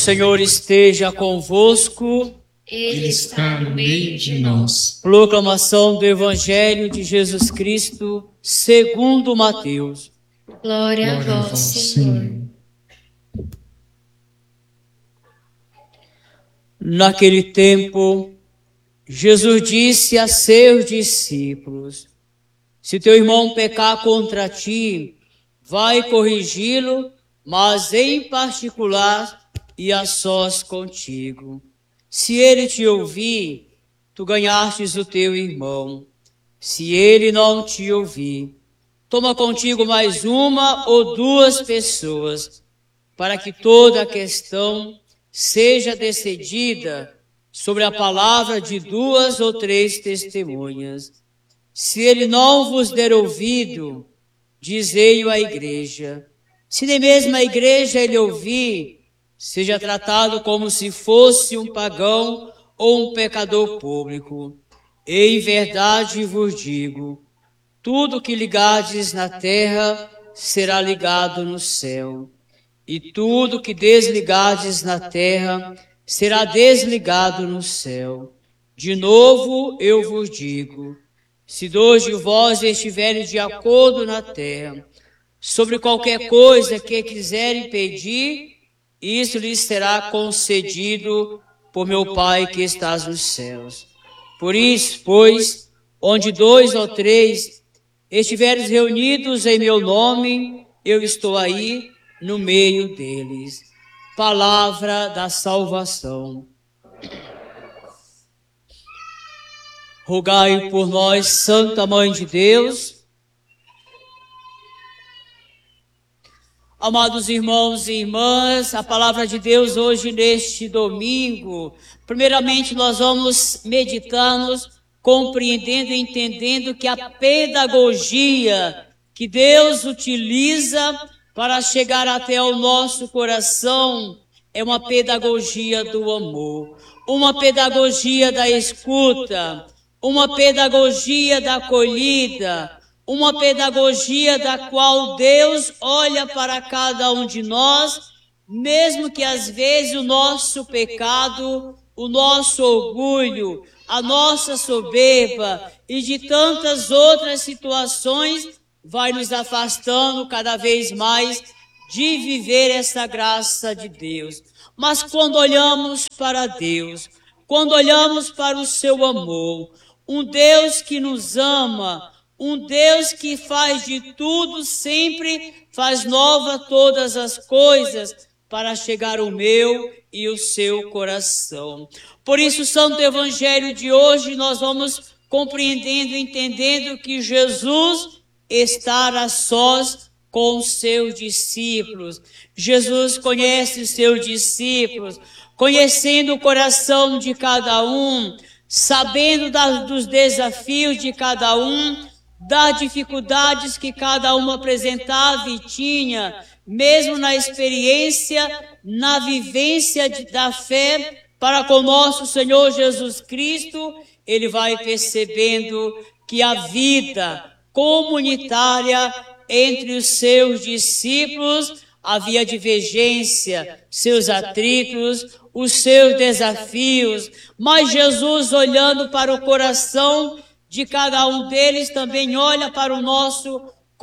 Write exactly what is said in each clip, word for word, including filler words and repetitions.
Senhor esteja convosco. Ele está no meio de nós. Proclamação do Evangelho de Jesus Cristo, segundo Mateus. Glória a vós, Senhor. Naquele tempo, Jesus disse a seus discípulos: se teu irmão pecar contra ti, vai corrigi-lo, mas em particular e a sós contigo. Se ele te ouvir, tu ganhastes o teu irmão. Se ele não te ouvir, toma contigo mais uma ou duas pessoas, para que toda a questão seja decidida sobre a palavra de duas ou três testemunhas. Se ele não vos der ouvido, dizei-o à igreja. Se nem mesmo a igreja ele ouvir, seja tratado como se fosse um pagão ou um pecador público. Em verdade vos digo, tudo que ligardes na terra será ligado no céu, e tudo que desligardes na terra será desligado no céu. De novo eu vos digo, se dois de vós estiverem de acordo na terra, sobre qualquer coisa que quiserem pedir, isso lhes será concedido por meu Pai que estás nos céus. Por isso, pois, onde dois ou três estiveres reunidos em meu nome, eu estou aí no meio deles. Palavra da salvação. Rogai por nós, Santa Mãe de Deus. Amados irmãos e irmãs, a palavra de Deus hoje neste domingo, primeiramente nós vamos meditar-nos, compreendendo e entendendo que a pedagogia que Deus utiliza para chegar até o nosso coração é uma pedagogia do amor, uma pedagogia da escuta, uma pedagogia da acolhida, uma pedagogia da qual Deus olha para cada um de nós, mesmo que às vezes o nosso pecado, o nosso orgulho, a nossa soberba e de tantas outras situações vai nos afastando cada vez mais de viver essa graça de Deus. Mas quando olhamos para Deus, quando olhamos para o seu amor, um Deus que nos ama, um Deus que faz de tudo, sempre faz nova todas as coisas para chegar ao meu e o seu coração. Por isso, o Santo Evangelho de hoje, nós vamos compreendendo e entendendo que Jesus está a sós com os seus discípulos. Jesus conhece os seus discípulos, conhecendo o coração de cada um, sabendo da, dos desafios de cada um, das dificuldades que cada um apresentava e tinha, mesmo na experiência, na vivência de, da fé para com nosso Senhor Jesus Cristo, ele vai percebendo que a vida comunitária entre os seus discípulos havia divergência, seus atritos, os seus desafios, mas Jesus, olhando para o coração de cada um deles, também olha para o nosso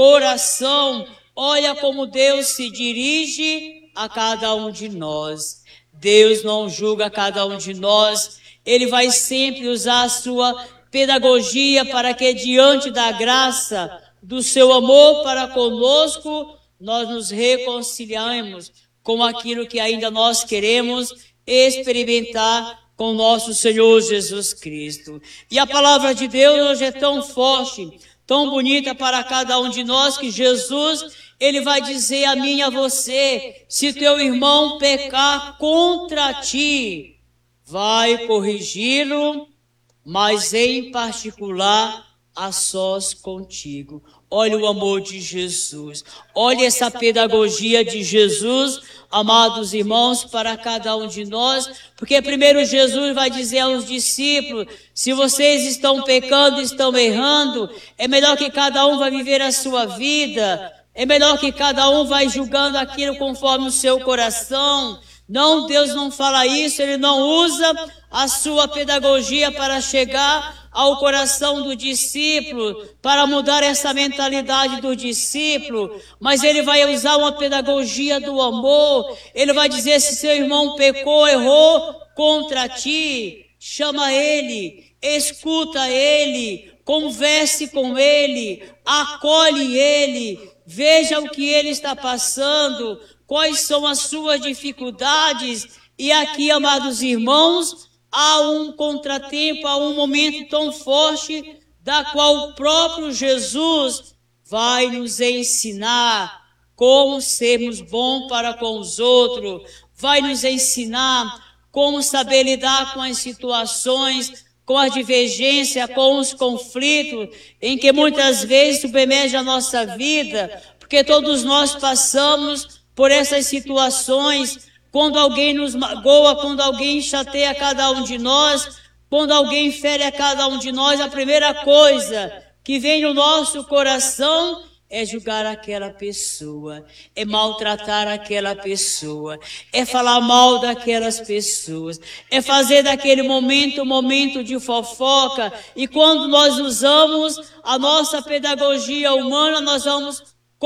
coração, olha como Deus se dirige a cada um de nós. Deus não julga cada um de nós, Ele vai sempre usar a sua pedagogia para que, diante da graça do seu amor para conosco, nós nos reconciliemos com aquilo que ainda nós queremos experimentar com nosso Senhor Jesus Cristo. E a palavra de Deus hoje é tão forte, tão bonita para cada um de nós, que Jesus, ele vai dizer a mim e a você, se teu irmão pecar contra ti, vai corrigi-lo, mas em particular a sós contigo. Olha o amor de Jesus, olha essa pedagogia de Jesus, amados irmãos, para cada um de nós, porque primeiro Jesus vai dizer aos discípulos, se vocês estão pecando, estão errando, é melhor que cada um vai viver a sua vida, é melhor que cada um vai julgando aquilo conforme o seu coração, Não, Deus não fala isso, Ele não usa a sua pedagogia para chegar ao coração do discípulo, para mudar essa mentalidade do discípulo, mas Ele vai usar uma pedagogia do amor. Ele vai dizer: se seu irmão pecou, errou contra ti, chama ele, escuta ele, converse com ele, acolhe ele, veja o que ele está passando, quais são as suas dificuldades. E aqui, amados irmãos, há um contratempo, há um momento tão forte, da qual o próprio Jesus vai nos ensinar como sermos bons para com os outros, vai nos ensinar como saber lidar com as situações, com a divergência, com os conflitos, em que muitas vezes submerge a nossa vida, porque todos nós passamos por essas situações, quando alguém nos magoa, quando alguém chateia cada um de nós, quando alguém fere a cada um de nós, a primeira coisa que vem no nosso coração é julgar aquela pessoa, é maltratar aquela pessoa, é falar mal daquelas pessoas, é fazer daquele momento um momento de fofoca. E quando nós usamos a nossa pedagogia humana, nós vamos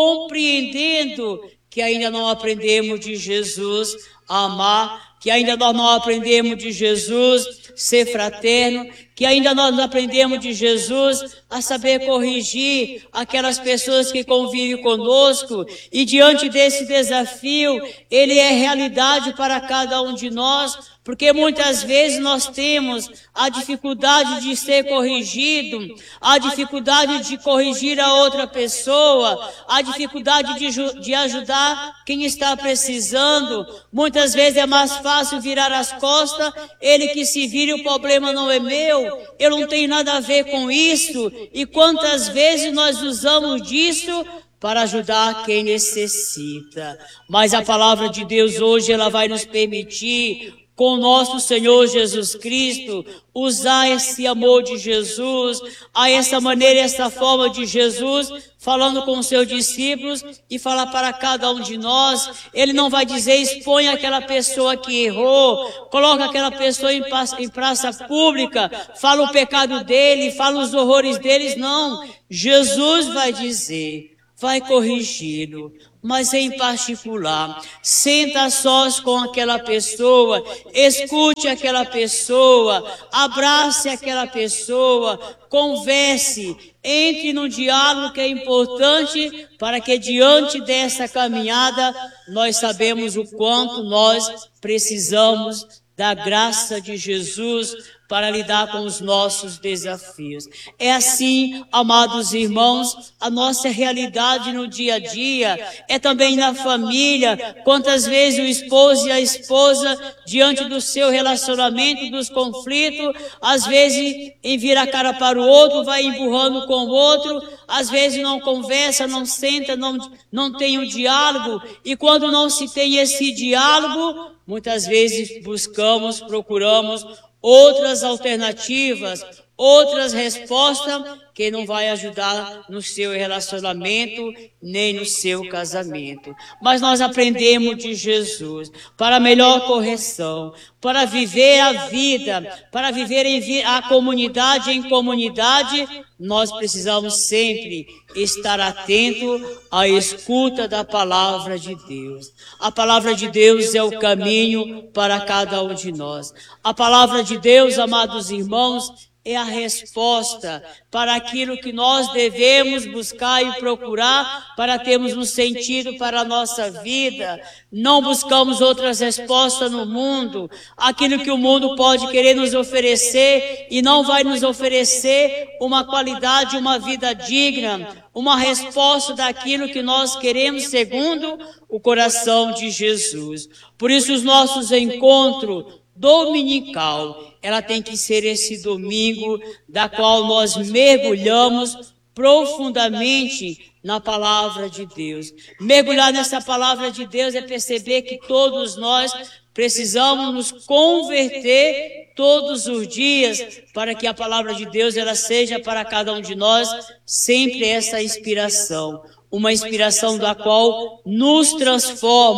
compreendendo que ainda não aprendemos de Jesus a amar, que ainda nós não aprendemos de Jesus ser fraterno, que ainda nós não aprendemos de Jesus a saber corrigir aquelas pessoas que convivem conosco. E diante desse desafio, ele é realidade para cada um de nós, porque muitas vezes nós temos a dificuldade de ser corrigido, a dificuldade de corrigir a outra pessoa, a dificuldade de, de ajudar quem está precisando. Muitas vezes é mais fácil virar as costas, ele que se vire, o problema não é meu, eu não tenho nada a ver com isso. E quantas vezes nós usamos disso para ajudar quem necessita. Mas a palavra de Deus hoje, ela vai nos permitir, com nosso Senhor Jesus Cristo, usar esse amor de Jesus, a essa maneira, essa forma de Jesus, falando com os seus discípulos e falar para cada um de nós. Ele não vai dizer: expõe aquela pessoa que errou, coloca aquela pessoa em praça, em praça pública, fala o pecado dele, fala os horrores deles. Não, Jesus vai dizer, vai corrigi-lo, mas em particular, senta a sós com aquela pessoa, escute aquela pessoa, abrace aquela pessoa, converse, entre num diálogo que é importante, para que diante dessa caminhada nós sabemos o quanto nós precisamos da graça de Jesus para lidar com os nossos desafios. É assim, amados irmãos, a nossa realidade no dia a dia, é também na família. Quantas vezes o esposo e a esposa, diante do seu relacionamento, dos conflitos, às vezes em vira a cara para o outro, vai empurrando com o outro, às vezes não conversa, não senta, não, não tem um diálogo, e quando não se tem esse diálogo, muitas vezes buscamos, procuramos outras alternativas, outras respostas que não vai ajudar no seu relacionamento, nem no seu casamento. Mas nós aprendemos de Jesus para melhor correção, para viver a vida, para viver em a comunidade em comunidade. Nós precisamos sempre estar atento à escuta da palavra de Deus. A palavra de Deus é o caminho para cada um de nós. A palavra de Deus, amados irmãos, é a resposta para aquilo que nós devemos buscar e procurar para termos um sentido para a nossa vida. Não buscamos outras respostas no mundo, aquilo que o mundo pode querer nos oferecer e não vai nos oferecer uma qualidade, uma vida digna, uma resposta daquilo que nós queremos segundo o coração de Jesus. Por isso os nossos encontros dominical, ela tem que ser esse domingo da qual nós mergulhamos profundamente na palavra de Deus. Mergulhar nessa palavra de Deus é perceber que todos nós precisamos nos converter todos os dias para que a palavra de Deus ela seja para cada um de nós sempre essa inspiração. Uma inspiração da qual nos transforma,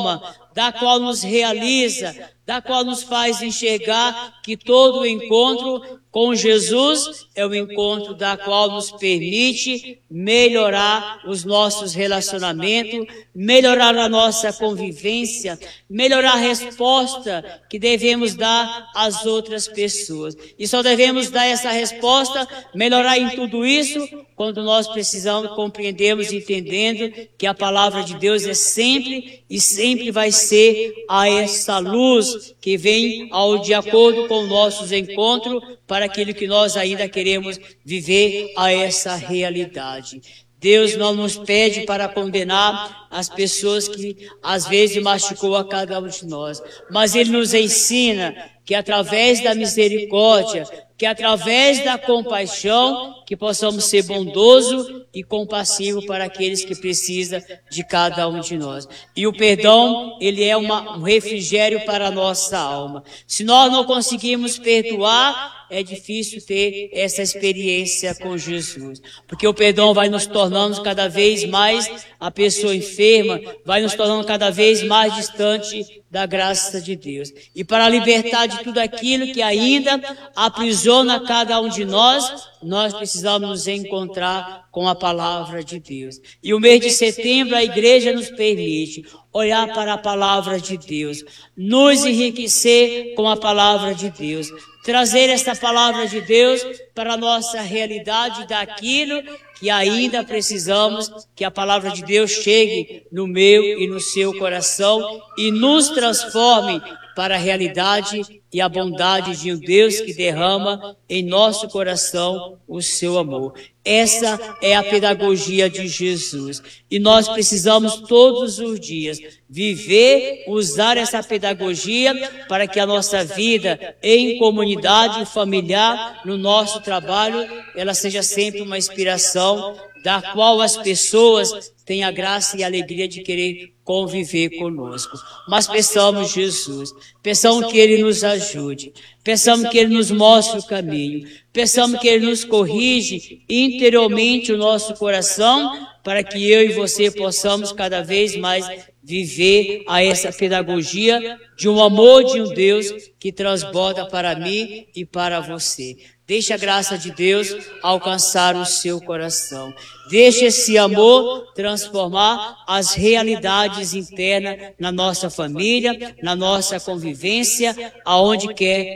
da qual nos realiza, da qual nos faz enxergar que todo o encontro com Jesus é o encontro da qual nos permite melhorar os nossos relacionamentos, melhorar a nossa convivência, melhorar a resposta que devemos dar às outras pessoas. E só devemos dar essa resposta, melhorar em tudo isso, quando nós precisamos, compreendemos e entendendo que a palavra de Deus é sempre e sempre vai ser a essa luz que vem ao de acordo com nossos encontros para aquilo que nós ainda queremos viver a essa realidade. Deus não nos pede para condenar as pessoas que às vezes machucou a cada um de nós, mas Ele nos ensina que através da misericórdia, que através da compaixão, que possamos ser bondosos e compassivos para aqueles que precisam de cada um de nós. E o perdão, ele é uma, um refrigério para a nossa alma. Se nós não conseguimos perdoar, é difícil ter essa experiência com Jesus, porque o perdão vai nos tornando cada vez mais a pessoa enferma, vai nos tornando cada vez mais distante da graça de Deus. E para libertar de tudo aquilo que ainda aprisiona cada um de nós, nós precisamos nos encontrar com a palavra de Deus. E o mês de setembro a igreja nos permite olhar para a palavra de Deus, nos enriquecer com a palavra de Deus, trazer essa palavra de Deus para a nossa realidade daquilo que ainda precisamos que a palavra de Deus chegue no meu e no seu coração e nos transforme para a realidade e a bondade de um Deus que derrama em nosso coração o seu amor. Essa é a pedagogia de Jesus. E nós precisamos todos os dias viver, usar essa pedagogia para que a nossa vida em comunidade familiar, no nosso trabalho, ela seja sempre uma inspiração da qual as pessoas têm a graça e a alegria de querer conviver conosco. Mas peçamos Jesus, peçamos que Ele nos ajude, peçamos que Ele nos mostre o caminho, peçamos que Ele nos corrige interiormente o nosso coração, para que eu e você possamos cada vez mais viver a essa pedagogia de um amor de um Deus que transborda para mim e para você. Deixe a graça de Deus alcançar o seu coração. Deixe esse amor transformar as realidades internas na nossa família, na nossa convivência, aonde quer